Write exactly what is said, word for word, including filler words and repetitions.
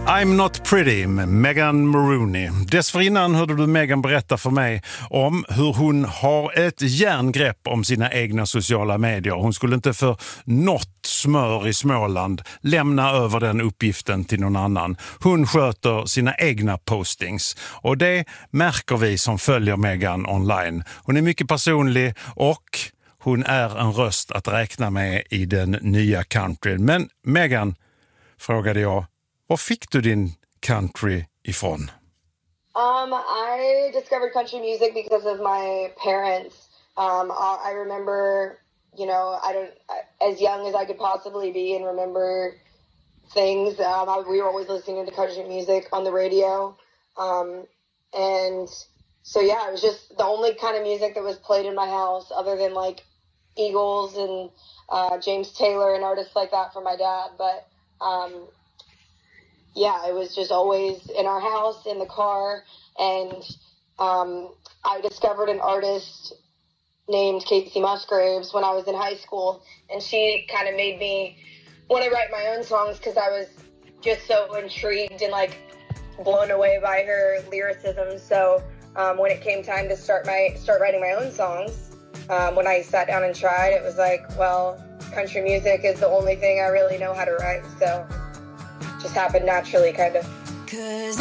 I'm Not Pretty med Megan Maroney. Dessförinnan hörde du Megan berätta för mig om hur hon har ett järngrepp om sina egna sociala medier. Hon skulle inte för något smör i Småland lämna över den uppgiften till någon annan. Hon sköter sina egna postings och det märker vi som följer Megan online. Hon är mycket personlig och hon är en röst att räkna med i den nya countryn. Men Megan, frågade jag, var fick du din country ifrån? Um, I discovered country music because of my parents. Um, I remember, you know, I don't, as young as I could possibly be and remember things. Um, I, we were always listening to country music on the radio. Um, and so, yeah, it was just the only kind of music that was played in my house other than like Eagles and uh, James Taylor and artists like that from my dad. But, um, yeah, it was just always in our house, in the car, and um, I discovered an artist named Casey Musgraves when I was in high school, and she kind of made me want to write my own songs because I was just so intrigued and, like, blown away by her lyricism. So um, when it came time to start my start writing my own songs, um, when I sat down and tried, it was like, well, country music is the only thing I really know how to write, so just happened naturally, kind of. 'Cause